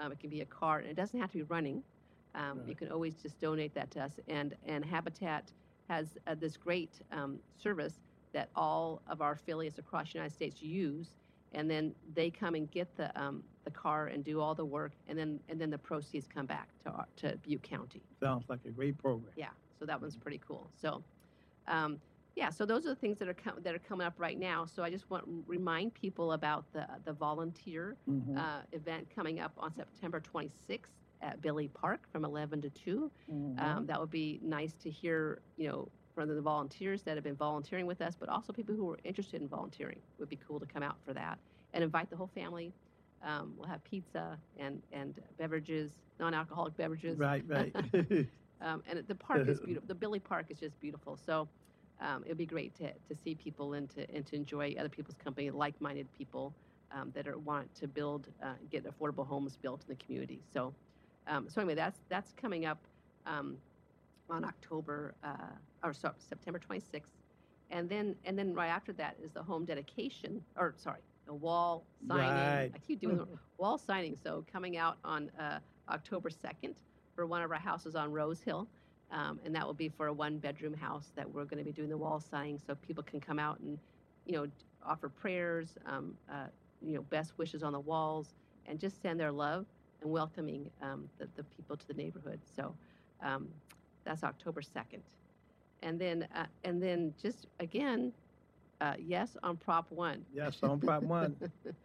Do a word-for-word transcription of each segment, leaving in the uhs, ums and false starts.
Um, it can be a car, and it doesn't have to be running. Um, Right. You can always just donate that to us. And, and Habitat has uh, this great um, service that all of our affiliates across the United States use, and then they come and get the um, the car and do all the work, and then and then the proceeds come back to our, to Butte County. Sounds like a great program. Yeah, so that one's pretty cool. So, um, yeah, so those are the things that are com- that are coming up right now. So I just want to remind people about the the volunteer Mhm. uh, event coming up on September twenty-sixth at Billy Park from eleven to two. Mhm. Um, that would be nice to hear, you know, from the volunteers that have been volunteering with us, but also people who are interested in volunteering. It would be cool to come out for that and invite the whole family. Um, we'll have pizza and, and beverages, non-alcoholic beverages. Right, right. um, and the park is beautiful. The Billy Park is just beautiful. So um, it would be great to, to see people and to, and to enjoy other people's company, like-minded people um, that are want to build, uh, get affordable homes built in the community. So, um, so anyway, that's that's coming up um, on October uh, or so, September twenty-sixth, and then and then right after that is the home dedication, or sorry, the wall signing. Right. I keep doing the wall signing. So coming out on uh, October second for one of our houses on Rose Hill, um, and that will be for a one-bedroom house that we're going to be doing the wall signing, so people can come out and, you know, offer prayers, um, uh, you know, best wishes on the walls, and just send their love and welcoming um, the, the people to the neighborhood. So um, that's October second. And then, uh, and then just again, uh, yes on Prop one. Yes, on Prop one.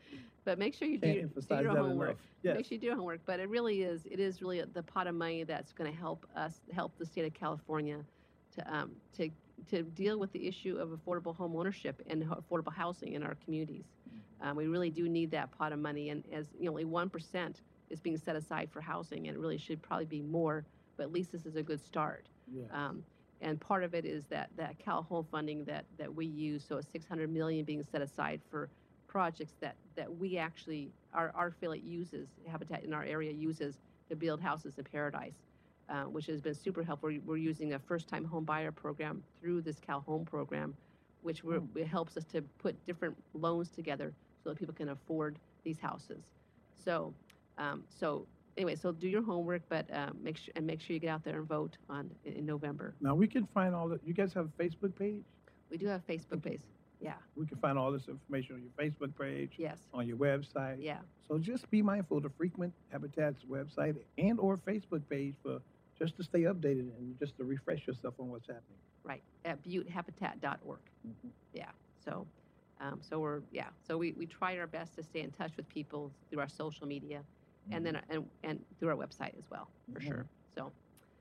But make sure you Can't do, do emphasize your that homework. enough. Yes. Make sure you do your homework. But it really is, it is really the pot of money that's going to help us, help the state of California to um, to to deal with the issue of affordable home ownership and ho- affordable housing in our communities. Um, we really do need that pot of money, and as you know, only one percent is being set aside for housing, and it really should probably be more. But at least this is a good start. Yes. Um, and part of it is that that Cal Home funding that that we use. So it's six hundred million being set aside for projects that that we actually our our affiliate uses, Habitat in our area uses to build houses in Paradise. Uh, which has been super helpful. We're, we're using a first-time home buyer program through this Cal Home program, which we're, Hmm. it helps us to put different loans together so that people can afford these houses. So, um, so anyway, so do your homework, but uh, make sure and make sure you get out there and vote on in, in November. Now we can find all the. You guys have a Facebook page? We do have a Facebook page. Yeah. We can find all this information on your Facebook page, Yes. on your website. Yeah. So just be mindful to frequent Habitat's website and or Facebook page for just to stay updated and just to refresh yourself on what's happening. Right. At butte habitat dot org. Mhm. Yeah. So, um, so we're yeah. So we, we try our best to stay in touch with people through our social media, and then and and through our website as well, for Mhm. sure. So,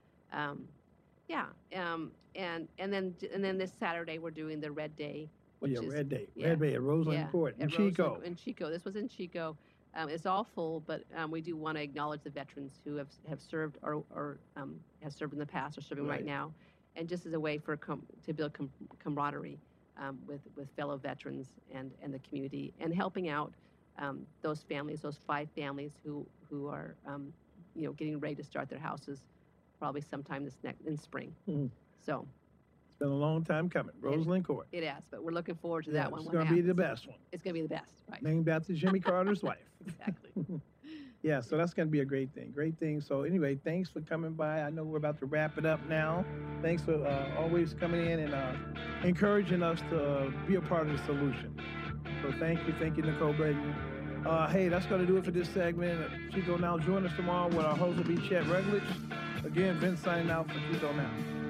um, yeah. Um, and and then and then this Saturday we're doing the Red Day. Well, yeah, which is- Red Day. yeah, Red Day at Roseland yeah, Court in at Chico. Roseland- in Chico. This was in Chico. Um, it's all full, but um, we do want to acknowledge the veterans who have have served or, or um, have served in the past or serving right, Right. now, and just as a way for com- to build com- camaraderie um, with with fellow veterans and, and the community, and helping out um, those families, those five families who who are um, you know getting ready to start their houses, probably sometime this next in spring. Mhm. So It's been a long time coming. Roseland Court. it has, but we're looking forward to Yeah, that one. It's when going it to be the happens. best one. It's going to be the best, right? Named after Jimmy Carter's wife. Exactly. Yeah, so that's going to be a great thing. Great thing. So anyway, thanks for coming by. I know we're about to wrap it up now. Thanks for uh, always coming in and uh, encouraging us to uh, be a part of the solution. So thank you. Thank you, Nicole Braden. Uh, hey, that's going to do it for this segment. Chico Now. Join us tomorrow when our host will be Chet Reglich. Again, Vince signing out for Chico Now.